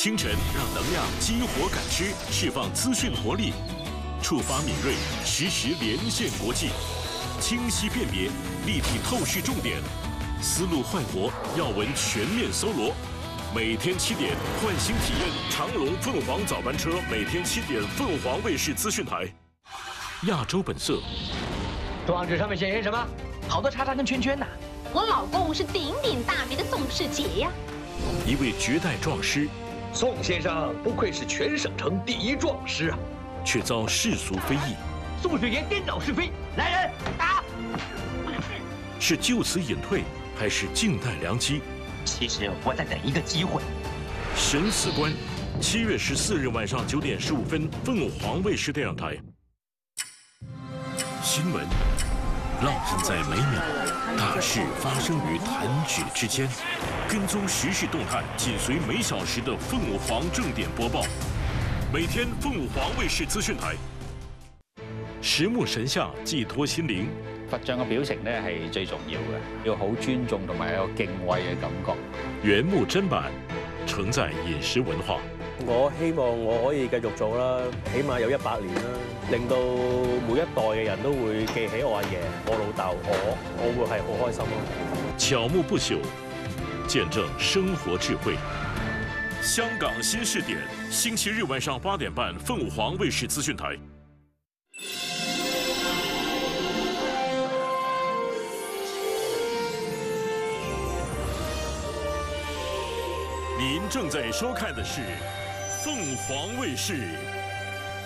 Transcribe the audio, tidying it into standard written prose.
清晨让能量激活感知，释放资讯活力，触发敏锐，实时连线国际，清晰辨别，立体透视重点，思路焕活，要闻全面搜罗。每天7点，换新体验长隆凤凰早班车，每天7点，凤凰卫视资讯台。亚洲本色。 状纸上面显示什么？好多叉叉跟圈圈呐。 我老公是鼎鼎大名的宋世杰呀。 一位绝代壮师， 宋先生不愧是全省城第一壮师啊， 却遭世俗非议。 宋世杰颠倒是非，来人打！ 是就此隐退，还是静待良机？ 其实我在等一个机会。 审死官，7月14日晚上9点15分，凤凰卫视电视台。新闻烙印在每秒，大事发生于弹指之间。跟踪时事动态，紧随每小时的凤凰正点播报。每天凤凰卫視資訊台。實木神像寄託心靈。 佛像嘅表情咧係最重要嘅，要好尊重同埋有敬畏嘅感覺。 原木砧板承載飲食文化。 我希望我可以繼續做啦，起碼有100年啦，令到每一代嘅人都會記起我阿爺、我老豆、我會係好開心咯。 巧木不朽，見證生活智慧。香港新視點，星期日晚上8點半，鳳凰衛視資訊台。您正在收看的是凤凰卫视